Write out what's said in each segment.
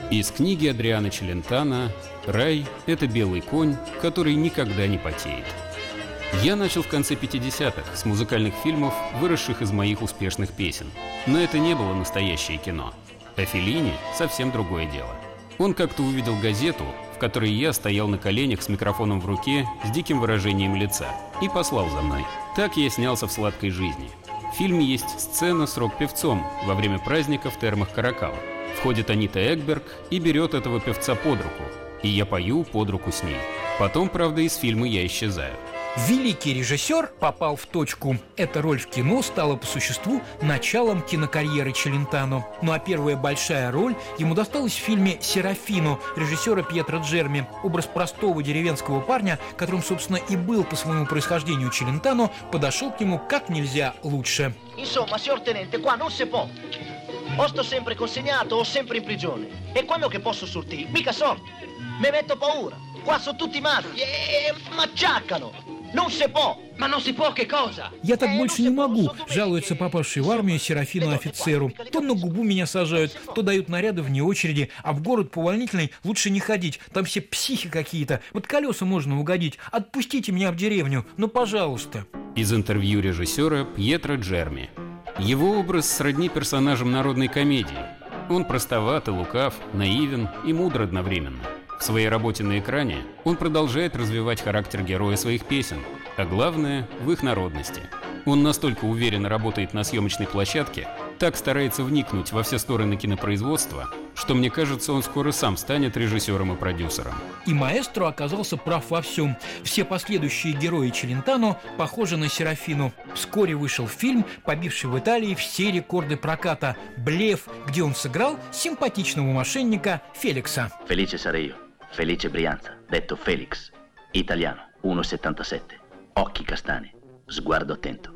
Из книги Адриано Челентано «Рай – это белый конь, который никогда не потеет». Я начал в конце 50-х с музыкальных фильмов, выросших из моих успешных песен. Но это не было настоящее кино. А Феллини – совсем другое дело. Он как-то увидел газету, в которой я стоял на коленях с микрофоном в руке с диким выражением лица, и послал за мной. Так я снялся в «Сладкой жизни». В фильме есть сцена с рок-певцом во время праздника в термах Каракал. Входит Анита Экберг и берет этого певца под руку, и я пою под руку с ней. Потом, правда, из фильма я исчезаю. Великий режиссер попал в точку. Эта роль в кино стала по существу началом кинокарьеры Челентано. Ну а первая большая роль ему досталась в фильме «Серафино» режиссера Пьетро Джерми. Образ простого деревенского парня, которым, собственно, и был по своему происхождению Челентано, подошел к нему как нельзя лучше. Insomma, signor tenente, qua non si può. O sto sempre consegnato o sempre in prigione. E quello che posso sortire, mica sorte. Me metto paura. Qua sono tutti matti e macciaccano. Non si può. Ma non si può che cosa? «Я так больше не могу», – жалуется попавший в армию Серафино офицеру. «То на губу меня сажают, то дают наряды вне очереди, а в город по увольнительной лучше не ходить. Там все психи какие-то. Вот колеса можно угодить. Отпустите меня в деревню, ну пожалуйста». Из интервью режиссера Пьетро Джерми. Его образ сродни персонажам народной комедии. Он простоват и лукав, наивен и мудр одновременно. В своей работе на экране он продолжает развивать характер героя своих песен, а главное – в их народности. Он настолько уверенно работает на съемочной площадке, так старается вникнуть во все стороны кинопроизводства, что, мне кажется, он скоро сам станет режиссером и продюсером. И маэстро оказался прав во всем. Все последующие герои Челентано похожи на Серафину. Вскоре вышел фильм, побивший в Италии все рекорды проката «Блеф», где он сыграл симпатичного мошенника Феликса. Felice sarei io, Felice Brianza, detto Felix, italiano, 1,77, occhi castani, sguardo attento.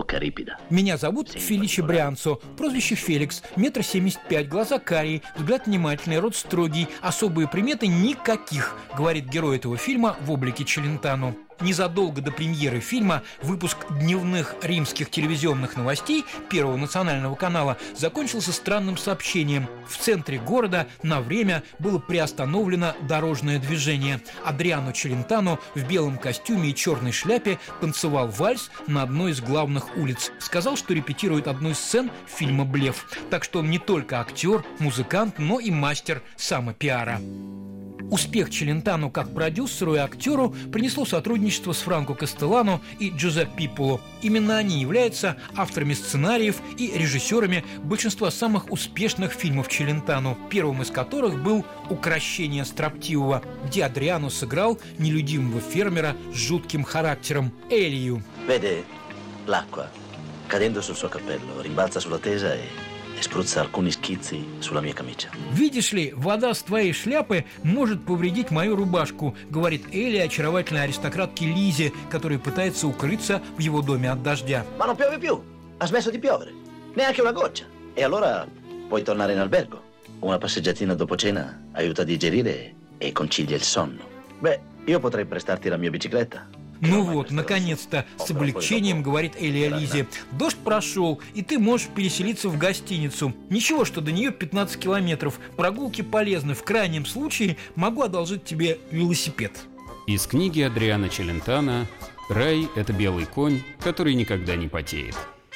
Меня зовут Феличе Брианцо, прозвище Феликс, 1,75 м, глаза карие, взгляд внимательный, рот строгий, особые приметы никаких, говорит герой этого фильма в облике Челентано. Незадолго до премьеры фильма выпуск дневных римских телевизионных новостей Первого национального канала закончился странным сообщением. В центре города на время было приостановлено дорожное движение. Адриано Челентано в белом костюме и черной шляпе танцевал вальс на одной из главных улиц. Сказал, что репетирует одну из сцен фильма «Блеф». Так что он не только актер, музыкант, но и мастер самопиара. Успех Челентано как продюсеру и актеру принесло сотрудничество с Франко Кастеллано и Джузеппе Поло. Именно они являются авторами сценариев и режиссерами большинства самых успешных фильмов Челентано, первым из которых был «Укрощение строптивого», где Адриано сыграл нелюдимого фермера с жутким характером Элию. Vede, l'acqua, cadendo sul suo cappello, rimbalza sulla tesa e spruzza alcuni schizzi sulla mia camicia. «Видишь ли, вода с твоей шляпы может повредить мою рубашку», говорит Элли очаровательной аристократке Лизе, которая пытается укрыться в его доме от дождя. Ma non piove più, ha smesso di piovere, neanche una goccia. E allora puoi tornare in albergo. Una passeggiatina dopo cena aiuta a digerire e concilia il sonno. Beh, io potrei prestarti la mia bicicletta. Ну вот, наконец-то, с облегчением говорит Элия Лизе. Дождь прошел, и ты можешь переселиться в гостиницу. Ничего, что до нее 15 километров. Прогулки полезны. В крайнем случае могу одолжить тебе велосипед. Из книги Адриано Челентано «Рай – это белый конь, который никогда не потеет».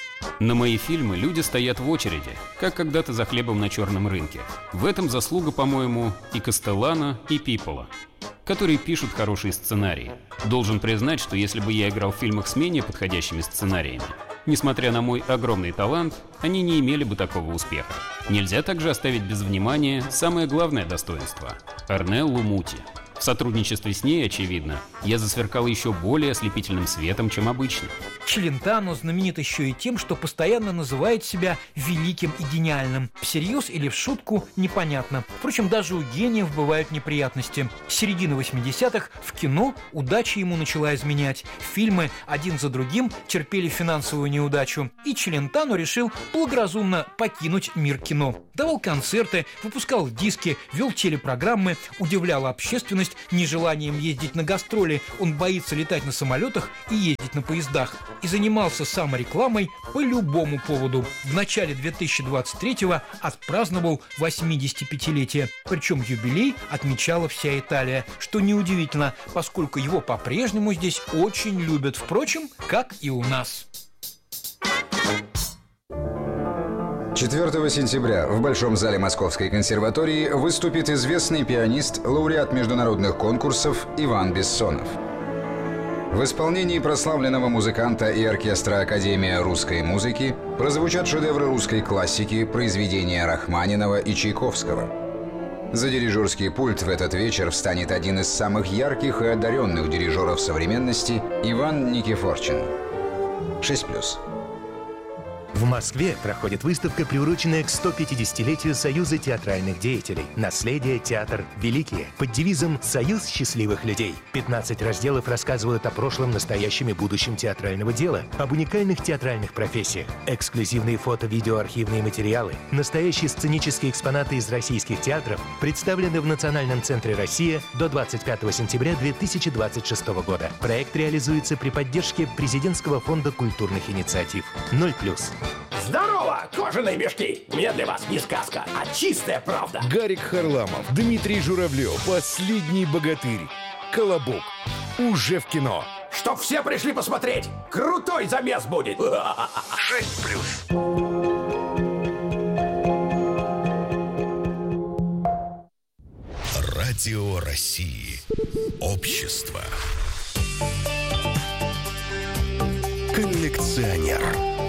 На мои фильмы люди стоят в очереди, как когда-то за хлебом на черном рынке. В этом заслуга, по-моему, и Кастеллано, и Пиполо, которые пишут хорошие сценарии. Должен признать, что если бы я играл в фильмах с менее подходящими сценариями, несмотря на мой огромный талант, они не имели бы такого успеха. Нельзя также оставить без внимания самое главное достоинство – Орнеллу Мути. В сотрудничестве с ней, очевидно, я засверкал еще более ослепительным светом, чем обычно. Челентано знаменит еще и тем, что постоянно называет себя великим и гениальным. Всерьез или в шутку – непонятно. Впрочем, даже у гениев бывают неприятности. С середины 80-х в кино удача ему начала изменять. Фильмы один за другим терпели финансовую неудачу. И Челентано решил благоразумно покинуть мир кино. Давал концерты, выпускал диски, вел телепрограммы, удивлял общественность нежеланием ездить на гастроли. Он боится летать на самолетах и ездить на поездах. и занимался саморекламой по любому поводу. В начале 2023-го отпраздновал 85-летие. Причем юбилей отмечала вся Италия, что неудивительно, поскольку его по-прежнему здесь очень любят. Впрочем, как и у нас. 4 сентября в Большом зале Московской консерватории выступит известный пианист, лауреат международных конкурсов Иван Бессонов. В исполнении прославленного музыканта и оркестра Академия русской музыки прозвучат шедевры русской классики, произведения Рахманинова и Чайковского. За дирижерский пульт в этот вечер встанет один из самых ярких и одаренных дирижеров современности Иван Никифорчин. 6+. В Москве проходит выставка, приуроченная к 150-летию Союза театральных деятелей «Наследие. Театр. Великие» под девизом «Союз счастливых людей». 15 разделов рассказывают о прошлом, настоящем и будущем театрального дела, об уникальных театральных профессиях, эксклюзивные фото-видео-архивные материалы, настоящие сценические экспонаты из российских театров представлены в Национальном центре «Россия» до 25 сентября 2026 года. Проект реализуется при поддержке Президентского фонда культурных инициатив. 0+. Здорово, кожаные мешки! У меня для вас не сказка, а чистая правда. Гарик Харламов, Дмитрий Журавлев, Последний богатырь, Колобок. Уже в кино. Чтоб все пришли посмотреть! Крутой замес будет! 6+. Радио России. Общество. Коллекционер.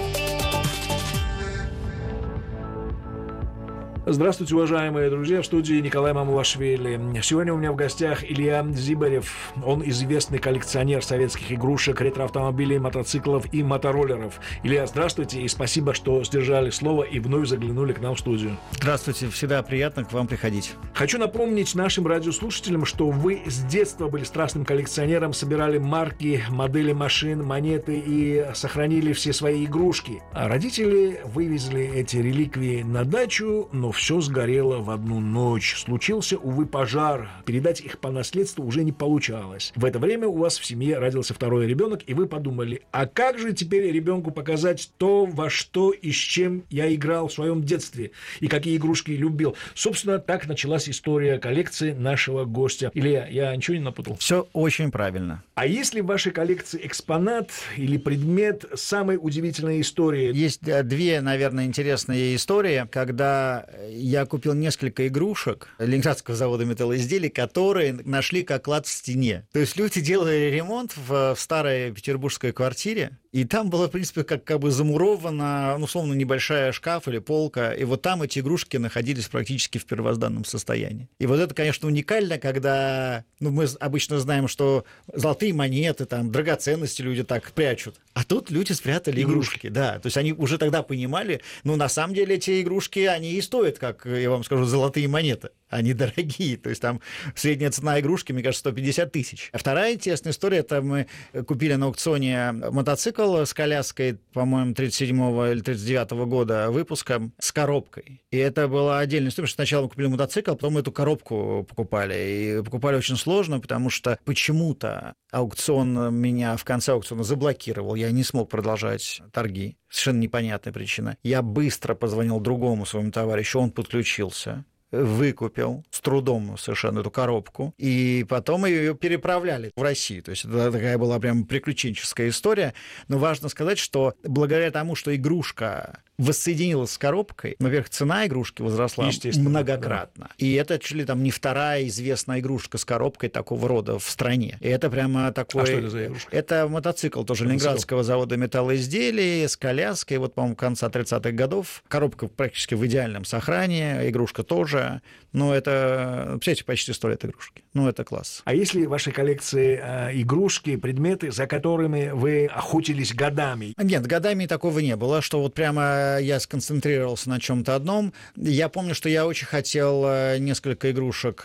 Здравствуйте, уважаемые друзья, в студии Николай Мамулашвили. Сегодня у меня в гостях Илья Зибарев. Он известный коллекционер советских игрушек, ретроавтомобилей, мотоциклов и мотороллеров. Илья, здравствуйте и спасибо, что сдержали слово и вновь заглянули к нам в студию. Здравствуйте, всегда приятно к вам приходить. Хочу напомнить нашим радиослушателям, что вы с детства были страстным коллекционером, собирали марки, модели машин, монеты и сохранили все свои игрушки. А родители вывезли эти реликвии на дачу, но все сгорело в одну ночь. Случился, увы, пожар. Передать их по наследству уже не получалось. В это время у вас в семье родился второй ребенок, и вы подумали, а как же теперь ребенку показать то, во что и с чем я играл в своем детстве, и какие игрушки любил. Собственно, так началась история коллекции нашего гостя. Илья, я ничего не напутал? Все очень правильно. А есть ли в вашей коллекции экспонат или предмет с самой удивительной историей? Есть две, наверное, интересные истории, когда я купил несколько игрушек Ленинградского завода металлоизделий, которые нашли как клад в стене. То есть люди делали ремонт в старой петербургской квартире, и там была, в принципе, как бы замурована, условно, небольшая шкаф или полка, и вот там эти игрушки находились практически в первозданном состоянии. И вот это, конечно, уникально, когда мы обычно знаем, что золотые монеты, там, драгоценности люди так прячут, а тут люди спрятали игрушки. Да, то есть они уже тогда понимали, на самом деле эти игрушки, они и стоят, как я вам скажу, золотые монеты. Они дорогие, то есть там средняя цена игрушки, мне кажется, 150 тысяч. А вторая интересная история, это мы купили на аукционе мотоцикл с коляской, по-моему, 37-го или 39-го года выпуска с коробкой. И это была отдельная история, что сначала мы купили мотоцикл, а потом мы эту коробку покупали. И покупали очень сложно, потому что почему-то аукцион меня в конце аукциона заблокировал. Я не смог продолжать торги. Совершенно непонятная причина. Я быстро позвонил другому своему товарищу, он подключился, выкупил с трудом совершенно эту коробку, и потом ее переправляли в Россию. То есть это такая была прям приключенческая история. Но важно сказать, что благодаря тому, что игрушка воссоединилась с коробкой, во-первых, цена игрушки возросла многократно. Да. И это чуть ли не вторая известная игрушка с коробкой такого рода в стране. И это прямо такой... А что это за игрушка? Это мотоцикл тоже Ленинградского завода металлоизделий с коляской. Вот, по-моему, конца 30-х годов. Коробка практически в идеальном сохранении, игрушка тоже. Но это, представляете, почти 100 лет игрушки. Это класс. А есть ли в вашей коллекции игрушки, предметы, за которыми вы охотились годами? Нет, годами такого не было, что вот прямо я сконцентрировался на чем-то одном. Я помню, что я очень хотел несколько игрушек,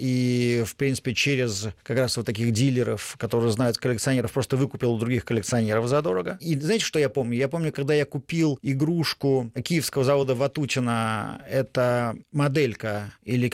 и, в принципе, через как раз вот таких дилеров, которые знают коллекционеров, просто выкупил у других коллекционеров задорого. И знаете, что я помню? Я помню, когда я купил игрушку киевского завода Ватутина, это моделька, или как некоторые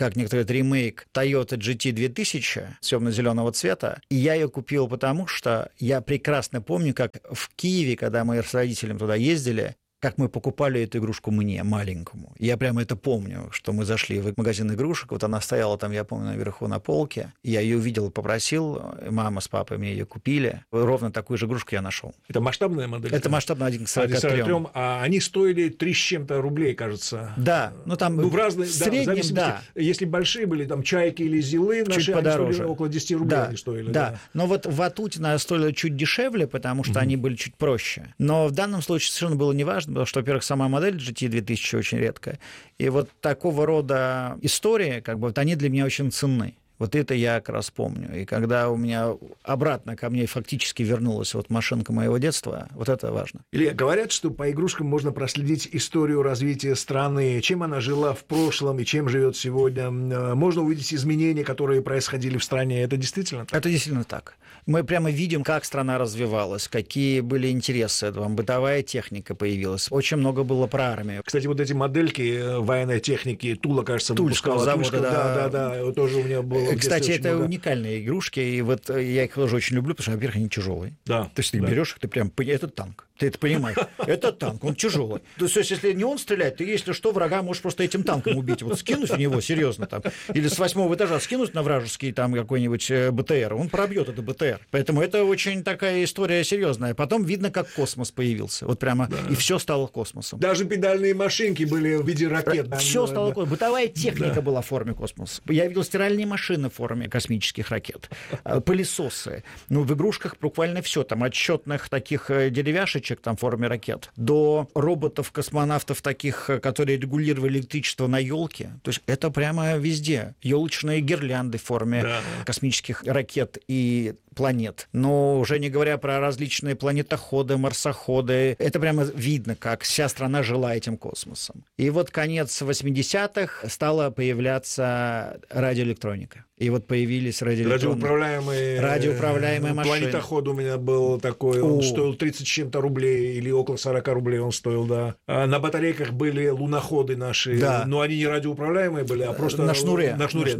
этот ремейк Toyota GT 2000 темно-зеленого цвета. И я ее купил потому, что я прекрасно помню, как в Киеве, когда мы с родителями туда ездили, как мы покупали эту игрушку мне, маленькому. Я прямо это помню, что мы зашли в магазин игрушек, вот она стояла там, я помню, наверху на полке. Я ее увидел, попросил, мама с папой мне ее купили. Ровно такую же игрушку я нашел. Это масштабная модель? Это масштабная 1 к 43. А они стоили 3 с чем-то рублей, кажется. Да, ну там в разные, в среднем, да. Если большие были, там чайки или зилы, чуть наши, подороже. Они около 10 рублей они стоили. Да. Но вот Ватутина стоили чуть дешевле, потому что они были чуть проще. Но в данном случае совершенно было неважно, потому что, во-первых, сама модель GT 2000 очень редкая. И вот такого рода истории, как бы, вот они для меня очень ценны. Вот это я как раз помню. И когда у меня обратно ко мне фактически вернулась вот машинка моего детства, вот это важно. Илья, говорят, что по игрушкам можно проследить историю развития страны, чем она жила в прошлом и чем живет сегодня. Можно увидеть изменения, которые происходили в стране. Это действительно так? Это действительно так. Мы прямо видим, как страна развивалась, какие были интересы. Там бытовая техника появилась. Очень много было про армию. Кстати, вот эти модельки военной техники Тула, кажется, Тульского завода. Да. Тоже у меня было. Кстати, это уникальные игрушки, и вот я их тоже очень люблю, потому что, во-первых, они тяжелые. Да. То есть ты берешь их, ты прям, это танк. Ты это понимаешь? Это танк, он тяжелый. То есть, если не он стреляет, ты, если что, врага можешь просто этим танком убить. Вот скинуть в него, серьезно, там, или с 8-го этажа скинуть на вражеский там какой-нибудь БТР, он пробьет это БТР. Поэтому это очень такая история серьезная. Потом видно, как космос появился. Вот прямо, и все стало космосом. Даже педальные машинки были в виде ракет. Все стало космосом. Бытовая техника была в форме космоса. Я видел стиральные машины в форме космических ракет, пылесосы. Ну, в игрушках буквально все. Там от счетных таких деревяшечек там, в форме ракет, до роботов-космонавтов таких, которые регулировали электричество на елке. То есть это прямо везде. Елочные гирлянды в форме космических ракет и планет. Но уже не говоря про различные планетоходы, марсоходы. Это прямо видно, как вся страна жила этим космосом. И вот конец 80-х стала появляться радиоэлектроника. И вот появились радиоуправляемые машины. Планетоход у меня был такой, он стоил 30 с чем-то рублей, или около 40 рублей он стоил, да. А на батарейках были луноходы наши, но они не радиоуправляемые были, а просто на шнуре. На шнуре.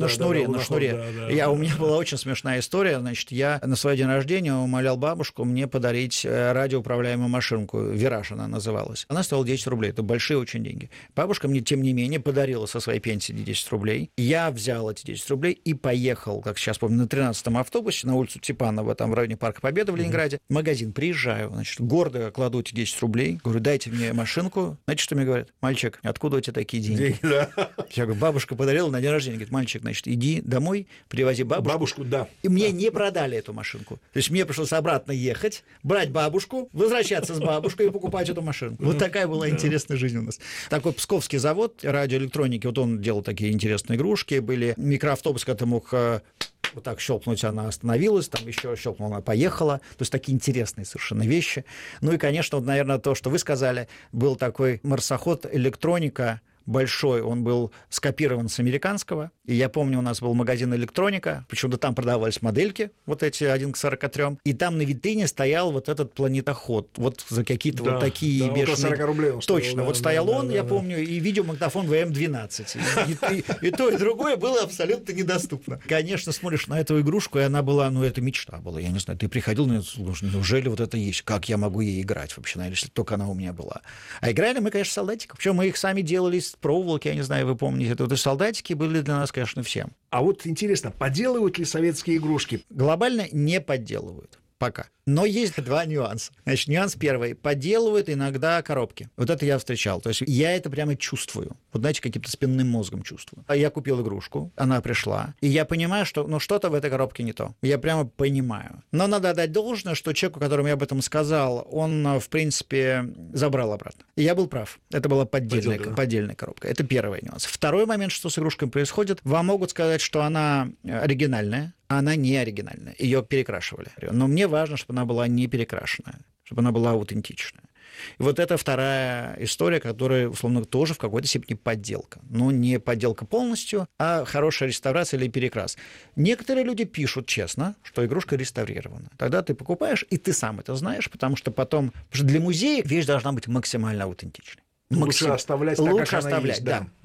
У меня была очень смешная история. Значит, я на свой день рождения умолял бабушку мне подарить радиоуправляемую машинку. Вираж она называлась. Она стоила 10 рублей. Это большие очень деньги. Бабушка мне, тем не менее, подарила со своей пенсии 10 рублей. Я взял эти 10 рублей и поехал, как сейчас помню, на 13-м автобусе на улицу Типанова, там в районе Парка Победы в Ленинграде. В магазин приезжаю, значит, гордо кладу эти 10 рублей. Говорю, дайте мне машинку. Знаете, что мне говорят? Мальчик, откуда у тебя такие деньги? Я говорю, бабушка подарила на день рождения. Говорит, мальчик, значит, иди домой, привози бабушку. Бабушку, да. И мне не продали эту машинку. То есть мне пришлось обратно ехать, брать бабушку, возвращаться с бабушкой и покупать эту машинку. Вот такая была интересная жизнь у нас. Такой псковский завод радиоэлектроники, вот он делал такие интересные игрушки, были микроавтобусы, когда ты мог вот так щелкнуть, она остановилась, там еще щелкнула, она поехала. То есть такие интересные совершенно вещи. Ну и, конечно, вот, наверное, то, что вы сказали, был такой марсоход «Электроника», большой, он был скопирован с американского. И я помню, у нас был магазин «Электроника», почему-то там продавались модельки, вот эти 1 к 43, и там на витрине стоял вот этот планетоход, вот за какие-то вот такие бешеные... 40 рублей он стоил. Точно, вот стоял он, я помню, и видеомагнитофон ВМ-12. И то, и другое было абсолютно недоступно. Конечно, смотришь на эту игрушку, и она была, ну, это мечта была, я не знаю, ты приходил, неужели вот это есть, как я могу ей играть вообще, если только она у меня была. А играли мы, конечно, солдатиков, причем мы их сами делали из проволоки, я не знаю, вы помните, это вот солдатики были для нас, конечно, всем. А вот интересно, подделывают ли советские игрушки? Глобально не подделывают. Пока. Но есть два нюанса. Значит, нюанс первый. Подделывают иногда коробки. Вот это я встречал. То есть я это прямо чувствую. Вот, знаете, каким-то спинным мозгом чувствую. Я купил игрушку, она пришла, и я понимаю, что что-то в этой коробке не то. Я прямо понимаю. Но надо отдать должное, что человеку, которому я об этом сказал, он, в принципе, забрал обратно. И я был прав. Это была поддельная коробка. Это первый нюанс. Второй момент, что с игрушкой происходит, вам могут сказать, что она оригинальная, а она не оригинальная. Ее перекрашивали. Но мне важно, чтобы она была не перекрашенная, чтобы она была аутентичная. И вот это вторая история, которая, условно, тоже в какой-то степени подделка. Но не подделка полностью, а хорошая реставрация или перекрас. Некоторые люди пишут честно, что игрушка реставрирована. Тогда ты покупаешь, и ты сам это знаешь, потому что потом... Потому что для музея вещь должна быть максимально аутентичной. Лучше оставлять так, как она есть. Да.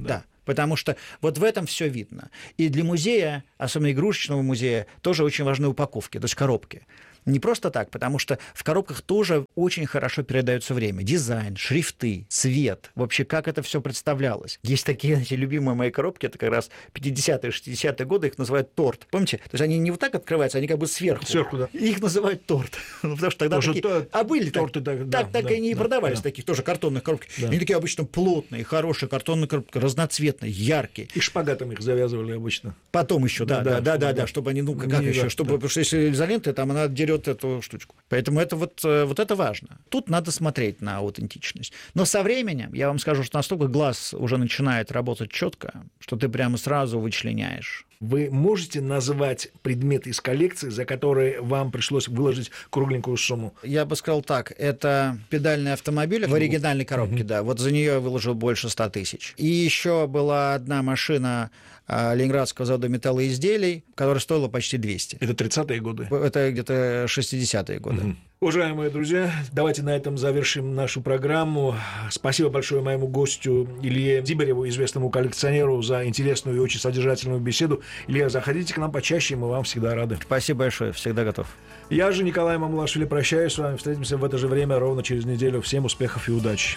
Потому что вот в этом все видно. И для музея, особенно игрушечного музея, тоже очень важны упаковки, то есть коробки. Не просто так, потому что в коробках тоже очень хорошо передается время. Дизайн, шрифты, цвет, вообще как это все представлялось. Есть такие, знаете, любимые мои коробки, это как раз 50-е, 60-е годы, их называют торт. Помните? То есть они не вот так открываются, они как бы сверху. Сверху, да. Их называют торт. Потому что тогда тоже такие... А были торты, так и не продавались, таких тоже картонных коробки. Да. Они такие обычно плотные, хорошие картонные коробки, разноцветные, яркие. И шпагатом их завязывали обычно. Потом еще, да, чтобы они, ну, как еще, чтобы, потому что если изолента, там она дерет эту штучку. Поэтому это вот это важно. Тут надо смотреть на аутентичность. Но со временем, я вам скажу, что настолько глаз уже начинает работать четко, что ты прямо сразу вычленяешь. Вы можете назвать предметы из коллекции, за которые вам пришлось выложить кругленькую сумму? Я бы сказал так, это педальный автомобиль в оригинальной коробке, да, вот за нее я выложил больше 100 тысяч. И еще была одна машина Ленинградского завода металлоизделий, которая стоила почти 200. Это 30-е годы? Это где-то 60-е годы. Уважаемые друзья, давайте на этом завершим нашу программу. Спасибо большое моему гостю Илье Зибареву, известному коллекционеру, за интересную и очень содержательную беседу. Илья, заходите к нам почаще, мы вам всегда рады. Спасибо большое, всегда готов. Я же, Николай Мамулашвили, прощаюсь с вами. Встретимся в это же время ровно через неделю. Всем успехов и удачи.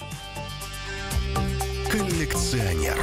Коллекционер.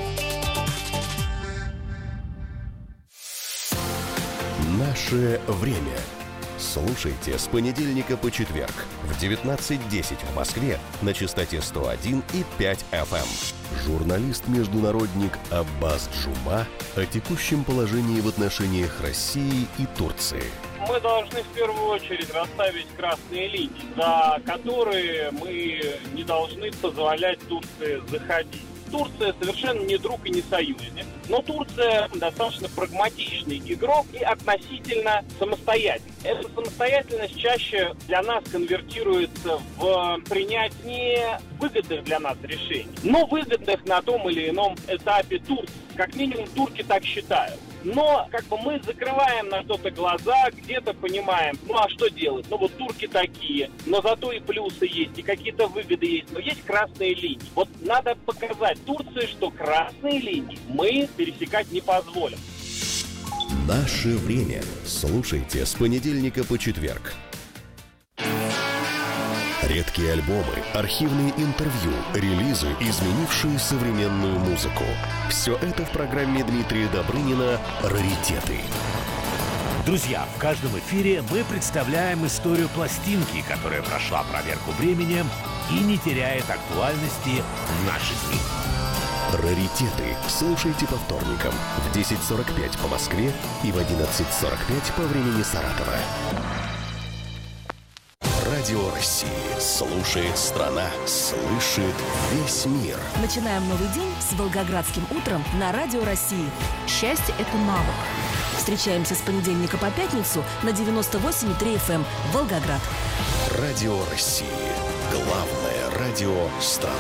Наше время. Слушайте с понедельника по четверг в 19:10 в Москве на частоте 101,5 FM. Журналист-международник Аббас Джума о текущем положении в отношениях России и Турции. Мы должны в первую очередь расставить красные линии, за которые мы не должны позволять Турции заходить. Турция совершенно не друг и не союзник, но Турция достаточно прагматичный игрок и относительно самостоятельный. Эта самостоятельность чаще для нас конвертируется в принятие выгодных для нас решений, но выгодных на том или ином этапе Турции. Как минимум турки так считают. Но как бы мы закрываем на что-то глаза, где-то понимаем, ну а что делать? Ну вот турки такие, но зато и плюсы есть, и какие-то выгоды есть, но есть красные линии. Вот надо показать Турции, что красные линии мы пересекать не позволим. Наше время. Слушайте с понедельника по четверг. Редкие альбомы, архивные интервью, релизы, изменившие современную музыку. Все это в программе Дмитрия Добрынина «Раритеты». Друзья, в каждом эфире мы представляем историю пластинки, которая прошла проверку временем и не теряет актуальности в наши дни. «Раритеты» слушайте по вторникам в 10:45 по Москве и в 11:45 по времени Саратова. Радио России. Слушает страна, слышит весь мир. Начинаем новый день с Волгоградским утром на Радио России. Счастье – это навык. Встречаемся с понедельника по пятницу на 98,3 FM Волгоград. Радио России. Главное радио страны.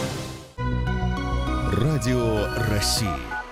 Радио России.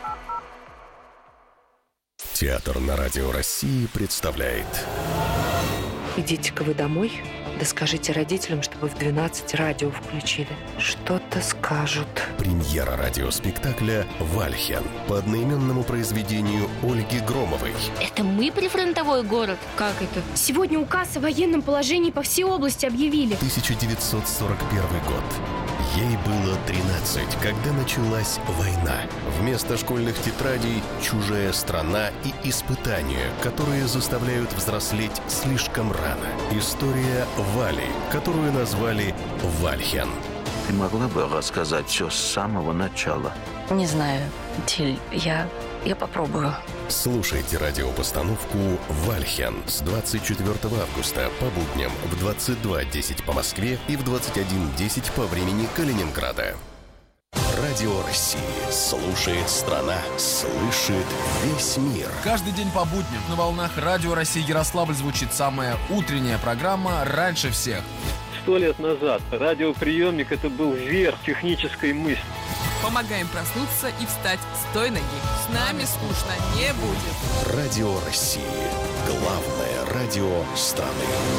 Театр на Радио России представляет. Идите-ка вы домой, да скажите родителям, чтобы в 12 радио включили. Что-то скажут. Премьера радиоспектакля «Вальхен» по одноименному произведению Ольги Громовой. Это мы прифронтовой город? Как это? Сегодня указ о военном положении по всей области объявили. 1941 год. Ей было 13, когда началась война. Вместо школьных тетрадей «Чужая страна» и испытания, которые заставляют взрослеть слишком рано. История Вали, которую назвали «Вальхен». Ты могла бы рассказать все с самого начала? Не знаю, Тиль, я попробую. Слушайте радиопостановку «Вальхен» с 24 августа по будням в 22:10 по Москве и в 21:10 по времени Калининграда. Радио России. Слушает страна, слышит весь мир. Каждый день по будням на волнах Радио России Ярославль звучит самая утренняя программа «Раньше всех». 100 лет назад радиоприемник — это был верх технической мысли. Помогаем проснуться и встать с той ноги. С нами скучно не будет. Радио России. Главное радио страны.